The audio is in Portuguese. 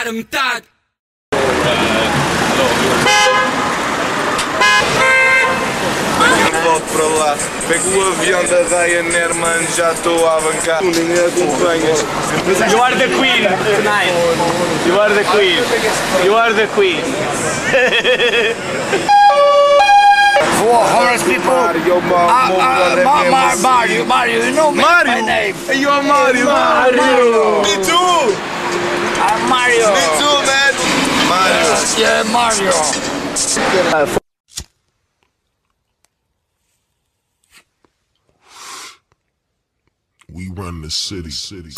Attentat! Volto para lá, pego o avião da Ryanair, mano, já estou a bancar. Ninguém acompanhas. You are the queen tonight. You are the queen. You are the queen. For homeless people, Mario, you know me, my name. You are Mario. Me too. I'm Mario. Me too, man. Mario. Yeah, Mario. We run the city.